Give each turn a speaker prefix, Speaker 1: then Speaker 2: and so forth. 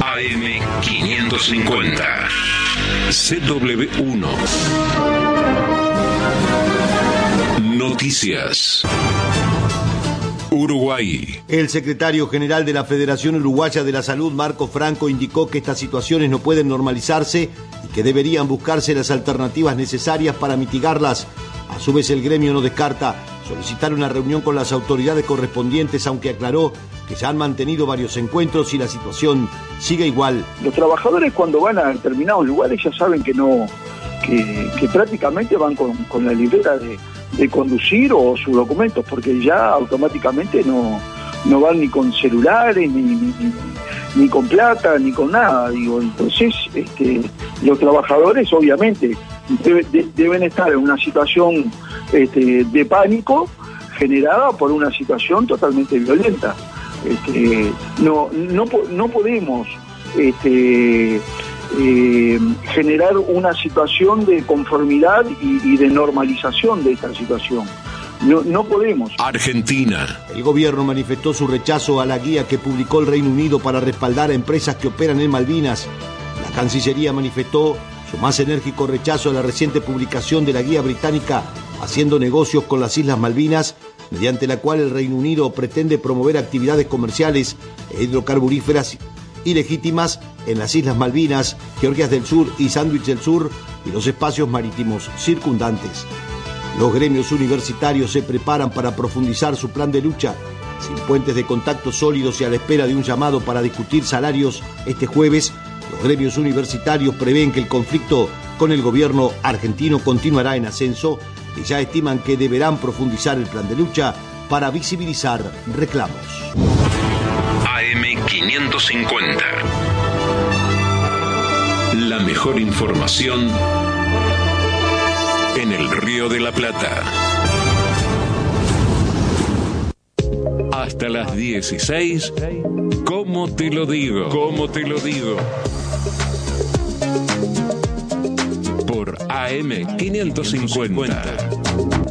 Speaker 1: AM550. CW1. Noticias. Uruguay.
Speaker 2: El secretario general de la Federación Uruguaya de la Salud, Marco Franco, indicó que estas situaciones no pueden normalizarse y que deberían buscarse las alternativas necesarias para mitigarlas. A su vez, el gremio no descarta solicitar una reunión con las autoridades correspondientes, aunque aclaró que se han mantenido varios encuentros y la situación sigue igual.
Speaker 3: Los trabajadores, cuando van a determinados lugares, ya saben que prácticamente van con la libreta de conducir o sus documentos, porque ya automáticamente no van ni con celulares, ni con plata, ni con nada. Digo, entonces los trabajadores obviamente deben estar en una situación de pánico generada por una situación totalmente violenta. No podemos generar una situación de conformidad y de normalización de esta situación. No podemos.
Speaker 1: Argentina.
Speaker 2: El gobierno manifestó su rechazo a la guía que publicó el Reino Unido para respaldar a empresas que operan en Malvinas. La Cancillería manifestó su más enérgico rechazo a la reciente publicación de la guía británica Haciendo negocios con las Islas Malvinas, mediante la cual el Reino Unido pretende promover actividades comerciales e hidrocarburíferas ilegítimas en las Islas Malvinas, Georgias del Sur y Sandwich del Sur y los espacios marítimos circundantes. Los gremios universitarios se preparan para profundizar su plan de lucha. Sin puentes de contacto sólidos y a la espera de un llamado para discutir salarios este jueves, los gremios universitarios prevén que el conflicto con el gobierno argentino continuará en ascenso y ya estiman que deberán profundizar el plan de lucha para visibilizar reclamos.
Speaker 1: AM550. La mejor información en el Río de la Plata. Hasta las 16. ¿Cómo te lo digo? ¿Cómo te lo digo? Por AM550.